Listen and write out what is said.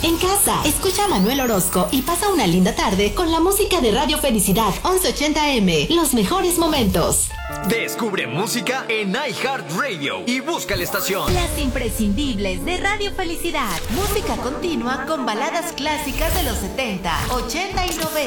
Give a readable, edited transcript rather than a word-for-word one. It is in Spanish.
En casa, escucha a Manuel Orozco y pasa una linda tarde con la música de Radio Felicidad 1180M. Los mejores momentos. Descubre música en iHeartRadio y busca la estación. Las imprescindibles de Radio Felicidad. Música continua con baladas clásicas de los 70, 80 y 90.